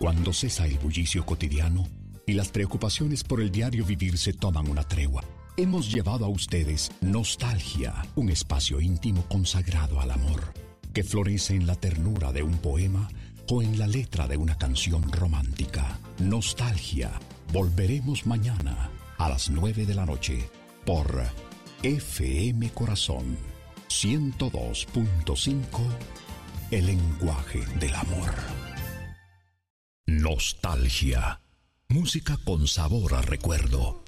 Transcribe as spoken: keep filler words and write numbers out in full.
Cuando cesa el bullicio cotidiano y las preocupaciones por el diario vivir se toman una tregua, hemos llevado a ustedes Nostalgia, un espacio íntimo consagrado al amor, que florece en la ternura de un poema o en la letra de una canción romántica. Nostalgia. Volveremos mañana a las nueve de la noche por F M Corazón ciento dos punto cinco, el lenguaje del amor. Nostalgia. Música con sabor a recuerdo.